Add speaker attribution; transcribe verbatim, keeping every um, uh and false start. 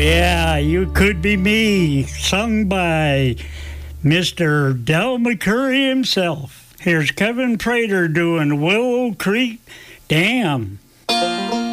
Speaker 1: yeah, You Could Be Me, sung by Mister Del McCurry himself. Here's Kevin Prater doing Willow Creek Dam.